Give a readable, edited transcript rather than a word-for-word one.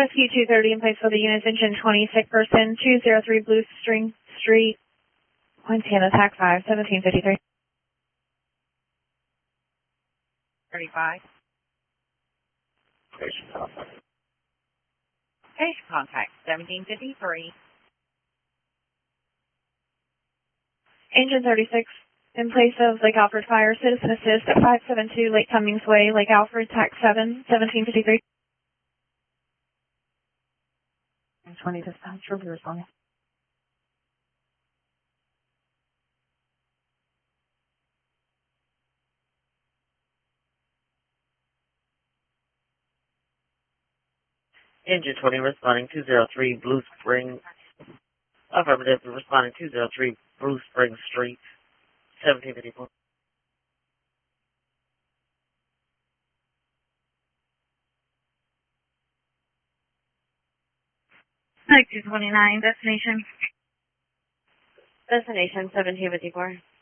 Rescue 230 in place for the units, engine 20, sick person, 203 Blue String Street, Montana, TAC 5, 1753. 35. Station contact. Station contact, 1753. Engine 36 in place of Lake Alfred Fire, citizen assist at 572 Lake Cummings Way, Lake Alfred, TAC 7, 1753. 20 dispatch, will be responding. Engine 20 responding 203 Blue Spring. Affirmative responding 203 Blue Spring Street, 1754. Lake 229, destination. Destination 1754.